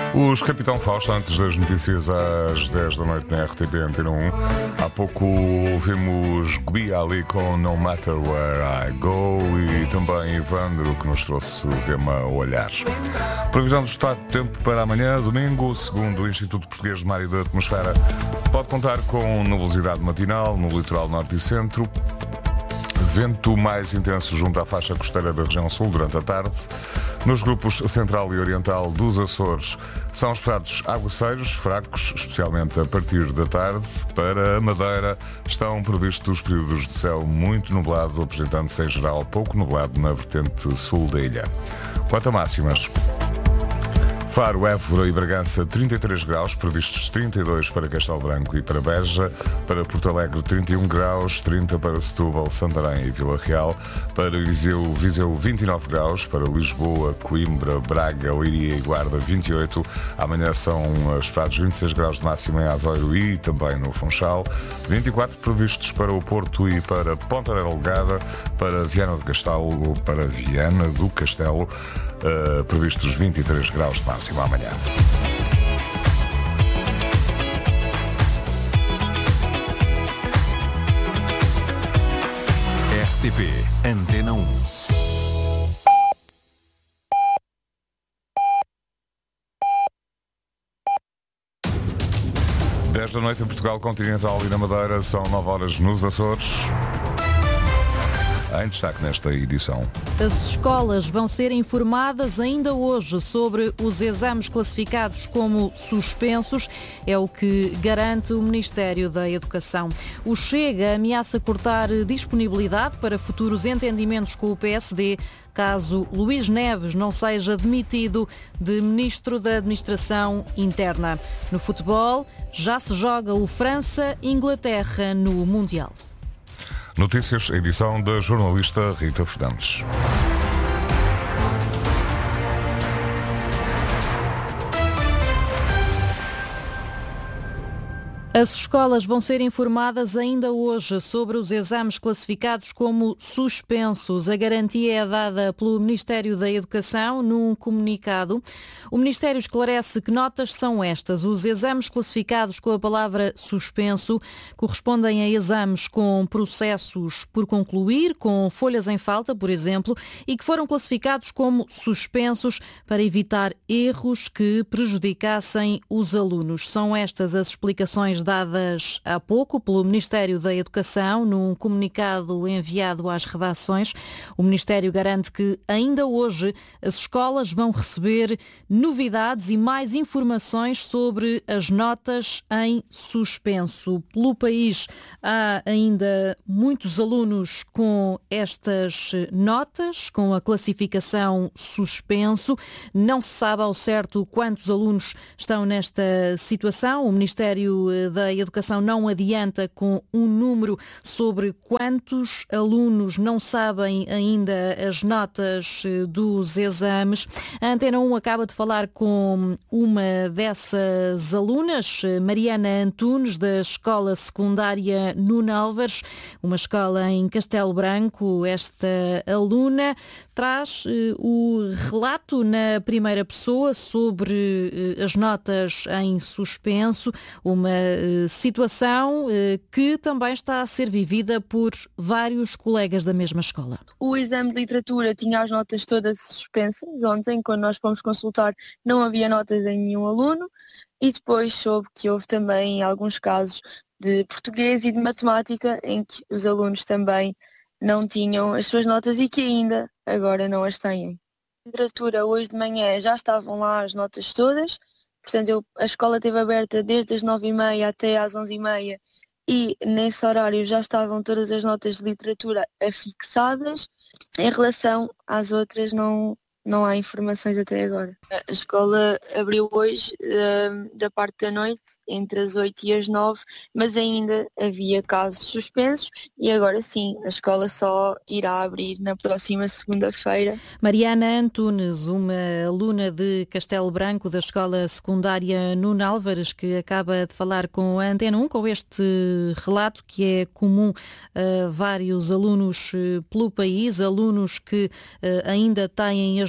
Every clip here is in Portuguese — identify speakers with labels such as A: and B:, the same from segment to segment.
A: Os Capitão Fausto, antes das notícias às 10 da noite na RTP Antena 1. Há pouco ouvimos Gui Ali com No Matter Where I Go e também Ivandro, que nos trouxe o tema Olhar. Previsão do estado de tempo para amanhã, domingo, segundo o Instituto Português de Mar e da Atmosfera, pode contar com nubosidade matinal no litoral norte e centro. Vento mais intenso junto à faixa costeira da região sul durante a tarde. Nos grupos central e oriental dos Açores são esperados aguaceiros fracos, especialmente a partir da tarde. Para a Madeira estão previstos períodos de céu muito nublado, apresentando-se em geral pouco nublado na vertente sul da ilha. Quanto a máximas, Faro, Évora e Bragança 33 graus, previstos 32 para Castelo Branco e para Beja, para Porto Alegre 31 graus, 30 para Setúbal, Santarém e Vila Real, para Viseu 29 graus, para Lisboa, Coimbra, Braga, Leiria e Guarda 28, amanhã são esperados 26 graus de máxima em Aveiro e também no Funchal, 24 previstos para o Porto e para Ponta Delgada, para Viana do Castelo, previstos 23 graus de máximo amanhã.
B: RTP Antena 1.
A: Dez da noite em Portugal Continental e na Madeira, são 9 horas nos Açores. Em destaque nesta edição.
C: As escolas vão ser informadas ainda hoje sobre os exames classificados como suspensos, é o que garante o Ministério da Educação. O Chega ameaça cortar disponibilidade para futuros entendimentos com o PSD, caso Luís Neves não seja demitido de Ministro da Administração Interna. No futebol, já se joga o França-Inglaterra no Mundial.
A: Notícias, edição da jornalista Rita Fernandes.
C: As escolas vão ser informadas ainda hoje sobre os exames classificados como suspensos. A garantia é dada pelo Ministério da Educação num comunicado. O Ministério esclarece que notas são estas. Os exames classificados com a palavra suspenso correspondem a exames com processos por concluir, com folhas em falta, por exemplo, e que foram classificados como suspensos para evitar erros que prejudicassem os alunos. São estas as explicações dadas há pouco pelo Ministério da Educação num comunicado enviado às redações. O Ministério garante que ainda hoje as escolas vão receber novidades e mais informações sobre as notas em suspenso. Pelo país há ainda muitos alunos com estas notas, com a classificação suspenso. Não se sabe ao certo quantos alunos estão nesta situação. O Ministério da Educação não adianta com um número sobre quantos alunos não sabem ainda as notas dos exames. A Antena 1 acaba de falar com uma dessas alunas, Mariana Antunes, da Escola Secundária Nuno Álvares, uma escola em Castelo Branco. Esta aluna traz o relato na primeira pessoa sobre as notas em suspenso, uma situação que também está a ser vivida por vários colegas da mesma escola.
D: O exame de literatura tinha as notas todas suspensas. Ontem, quando nós fomos consultar, não havia notas em nenhum aluno e depois soube que houve também alguns casos de português e de matemática em que os alunos também não tinham as suas notas e que ainda agora não as têm. Literatura, hoje de manhã já estavam lá as notas todas. Portanto, a escola esteve aberta desde as 9h30 até às 11h30 e nesse horário já estavam todas as notas de literatura afixadas. Em relação às outras, não há informações até agora. A escola abriu hoje da parte da noite, entre as 8 e as 9, mas ainda havia casos suspensos e agora sim, a escola só irá abrir na próxima segunda-feira.
C: Mariana Antunes, uma aluna de Castelo Branco da Escola Secundária Nuno Álvares, que acaba de falar com a Antena 1, com este relato que é comum a vários alunos pelo país, alunos que ainda têm as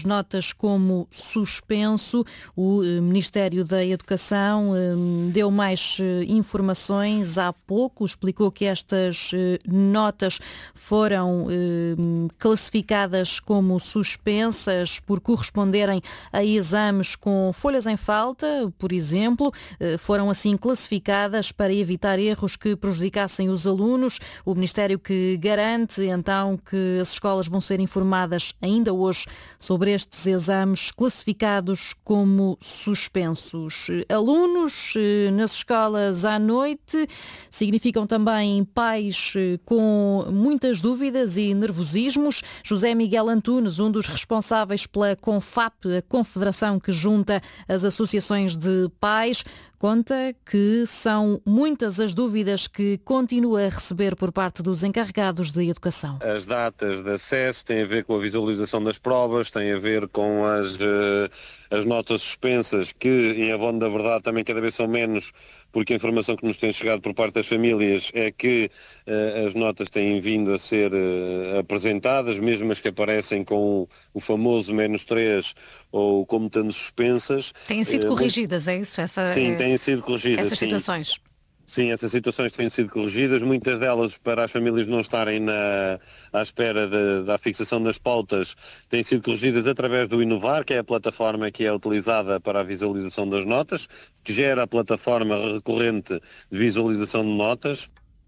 C: notas como suspenso. O Ministério da Educação deu mais informações há pouco, explicou que estas notas foram classificadas como suspensas por corresponderem a exames com folhas em falta, por exemplo. Foram assim classificadas para evitar erros que prejudicassem os alunos. O Ministério que garante então que as escolas vão ser informadas ainda hoje sobre estes exames classificados como suspensos. Alunos nas escolas à noite significam também pais com muitas dúvidas e nervosismos. José Miguel Antunes, um dos responsáveis pela CONFAP, a confederação que junta as associações de pais, conta que são muitas as dúvidas que continua a receber por parte dos encarregados de educação.
E: As datas de acesso têm a ver com a visualização das provas, têm a ver com as notas suspensas, que em abono da verdade também cada vez são menos, porque a informação que nos tem chegado por parte das famílias é que as notas têm vindo a ser apresentadas, mesmo as que aparecem com o famoso -3 ou como estando suspensas.
C: Têm sido corrigidas, é isso?
E: Sim, têm sido corrigidas.
C: Essas situações?
E: Sim, essas situações têm sido corrigidas, muitas delas para as famílias não estarem à espera da fixação das pautas, têm sido corrigidas através do Inovar, que é a plataforma que é utilizada para a visualização das notas, que gera a plataforma recorrente de visualização de notas.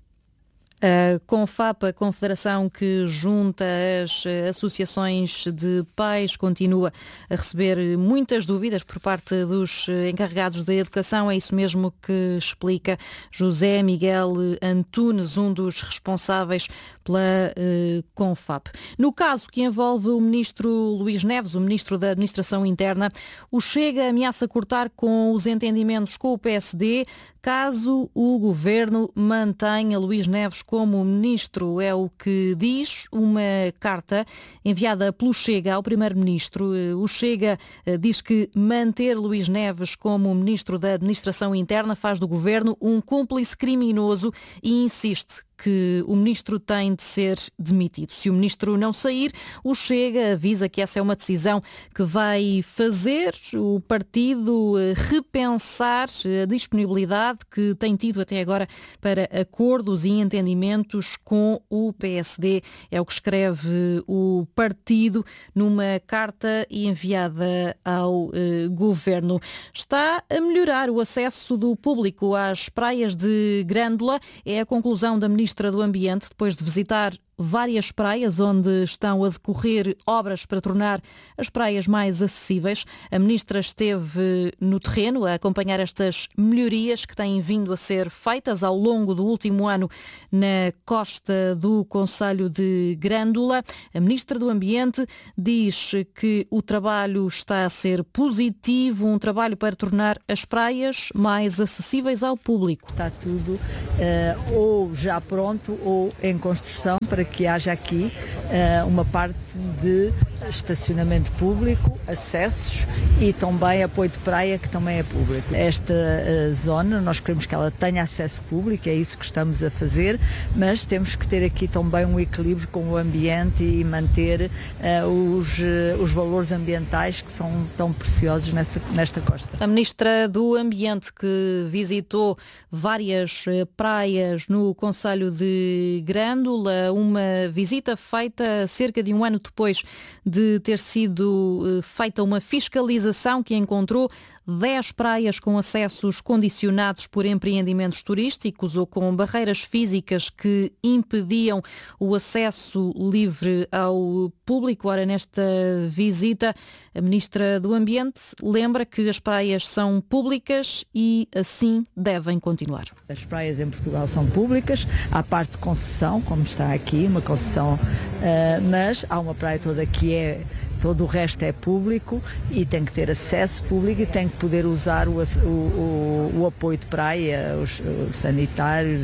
C: A CONFAP, a confederação que junta as associações de pais, continua a receber muitas dúvidas por parte dos encarregados da educação. É isso mesmo que explica José Miguel Antunes, um dos responsáveis pela CONFAP. No caso que envolve o ministro Luís Neves, o ministro da Administração Interna, o Chega ameaça cortar com os entendimentos com o PSD caso o governo mantenha Luís Neves como ministro. É o que diz uma carta enviada pelo Chega ao primeiro-ministro. O Chega diz que manter Luís Neves como ministro da Administração Interna faz do governo um cúmplice criminoso e insiste que o ministro tem de ser demitido. Se o ministro não sair, o Chega avisa que essa é uma decisão que vai fazer o partido repensar a disponibilidade que tem tido até agora para acordos e entendimentos com o PSD. É o que escreve o partido numa carta enviada ao governo. Está a melhorar o acesso do público às praias de Grândola. É a conclusão da ministra do Ambiente, depois de visitar várias praias onde estão a decorrer obras para tornar as praias mais acessíveis. A ministra esteve no terreno a acompanhar estas melhorias que têm vindo a ser feitas ao longo do último ano na costa do concelho de Grândola. A ministra do Ambiente diz que o trabalho está a ser positivo, um trabalho para tornar as praias mais acessíveis ao público.
F: Está tudo ou já pronto ou em construção para que haja aqui uma parte de estacionamento público, acessos e também apoio de praia, que também é público. Esta zona, nós queremos que ela tenha acesso público, é isso que estamos a fazer, mas temos que ter aqui também um equilíbrio com o ambiente e manter os valores ambientais que são tão preciosos nesta costa.
C: A ministra do Ambiente, que visitou várias praias no concelho de Grândola, uma visita feita cerca de um ano depois de ter sido feita uma fiscalização que encontrou 10 praias com acessos condicionados por empreendimentos turísticos ou com barreiras físicas que impediam o acesso livre ao público. Ora, nesta visita, a Ministra do Ambiente lembra que as praias são públicas e assim devem continuar.
F: As praias em Portugal são públicas, há parte de concessão, como está aqui, uma concessão, mas há uma praia toda que é... Todo o resto é público e tem que ter acesso público e tem que poder usar o apoio de praia, os sanitários,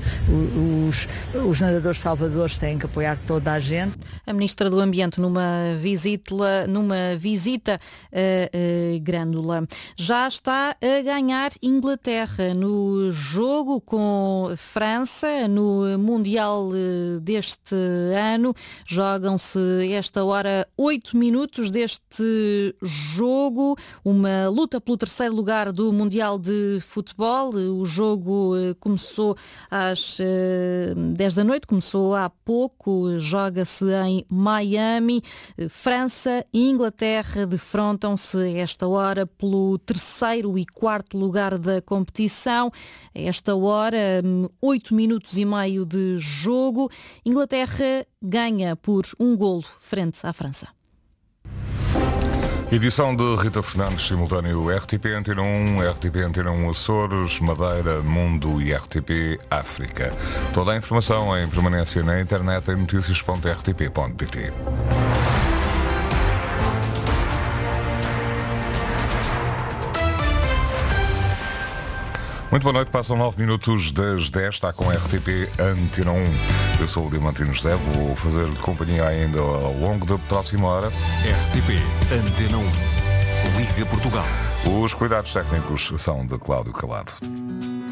F: os nadadores salvadores têm que apoiar toda a gente.
C: A Ministra do Ambiente numa visita a Grândola. Já está a ganhar Inglaterra no jogo com França no Mundial deste ano. Jogam-se esta hora 8 minutos minutos deste jogo, uma luta pelo terceiro lugar do Mundial de Futebol. O jogo começou às 10 da noite, começou há pouco, joga-se em Miami. França e Inglaterra defrontam-se a esta hora pelo terceiro e quarto lugar da competição. A esta hora, 8 minutos e meio de jogo. Inglaterra ganha por 1-0 frente à França.
A: Edição de Rita Fernandes, simultâneo RTP Antena 1, RTP Antena 1 Açores, Madeira, Mundo e RTP África. Toda a informação em permanência na internet em noticias.rtp.pt. Muito boa noite, passam 9 minutos das 10, está com a RTP Antena 1. Eu sou o Diamantino José, vou fazer-lhe companhia ainda ao longo da próxima hora.
B: RTP Antena 1, Liga Portugal.
A: Os cuidados técnicos são de Cláudio Calado.